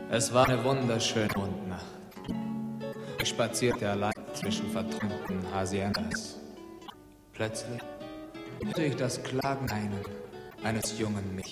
Es war eine wunderschöne Mondnacht. Ich spazierte allein zwischen verträumten Haciendas. Plötzlich hörte ich das Klagen eines jungen Mädchens.